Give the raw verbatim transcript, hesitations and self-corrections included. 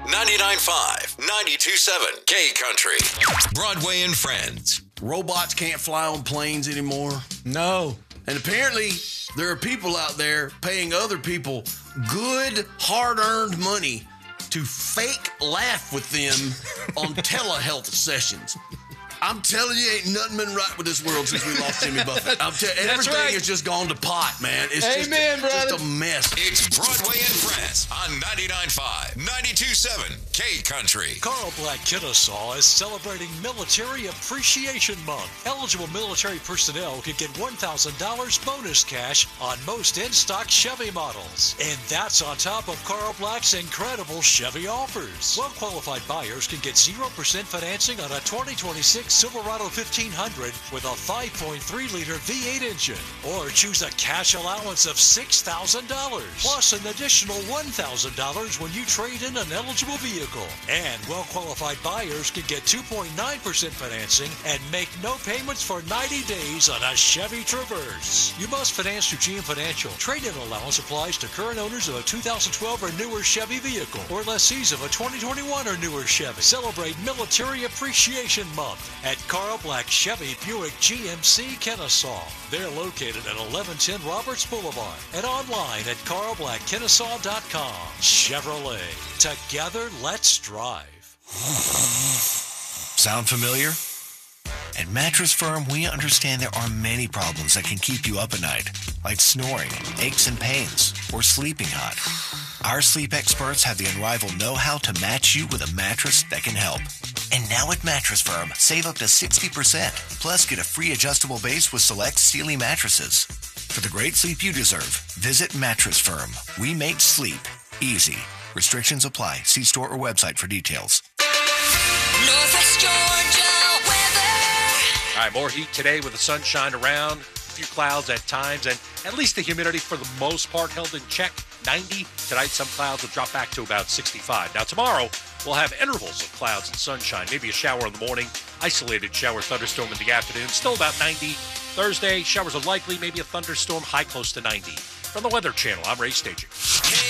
ninety-nine point five, ninety-two point seven K Country. Broadway and Friends. Robots can't fly on planes anymore. No. And apparently, there are people out there paying other people good, hard-earned money to fake laugh with them on telehealth sessions. I'm telling you, ain't nothing been right with this world since we lost Jimmy Buffett. I'm telling you, everything right. has just gone to pot, man. It's Amen, just, brother. just a mess. It's Broadway and Friends on ninety-nine point five, ninety-two point seven K Country. Carl Black Kennesaw is celebrating Military Appreciation Month. Eligible military personnel can get one thousand dollars bonus cash on most in-stock Chevy models. And that's on top of Carl Black's incredible Chevy offers. Well-qualified buyers can get zero percent financing on a twenty twenty-six Silverado fifteen hundred with a five point three liter V eight engine. Or choose a cash allowance of six thousand dollars. Plus an additional one thousand dollars when you trade in an eligible vehicle. And well-qualified buyers can get two point nine percent financing and make no payments for ninety days on a Chevy Traverse. You must finance through G M Financial. Trade-in allowance applies to current owners of a two thousand twelve or newer Chevy vehicle or lessees of a twenty twenty-one or newer Chevy. Celebrate Military Appreciation Month at Carl Black Chevy Buick G M C Kennesaw. They're located at eleven ten Roberts Boulevard and online at carl black kennesaw dot com. Chevrolet. Together, let's drive. Sound familiar? At Mattress Firm, we understand there are many problems that can keep you up at night, like snoring, aches and pains, or sleeping hot. Our sleep experts have the unrivaled know-how to match you with a mattress that can help. And now at Mattress Firm, save up to sixty percent. Plus, get a free adjustable base with select Sealy mattresses. For the great sleep you deserve, visit Mattress Firm. We make sleep easy. Restrictions apply. See store or website for details. Northwest Georgia weather. All right, more heat today with the sunshine around, a few clouds at times, and at least the humidity for the most part held in check. ninety. Tonight, some clouds will drop back to about sixty-five. Now, tomorrow, we'll have intervals of clouds and sunshine, maybe a shower in the morning, isolated shower, thunderstorm in the afternoon, still about ninety. Thursday, showers are likely, maybe a thunderstorm, high close to ninety. From the Weather Channel, I'm Ray Staging.